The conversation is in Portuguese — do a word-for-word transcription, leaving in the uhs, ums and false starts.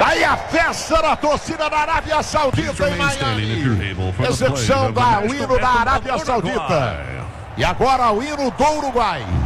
Aí a festa da torcida da Arábia Saudita em Miami. Recepção da o hino da Arábia Saudita. E agora o hino do Uruguai.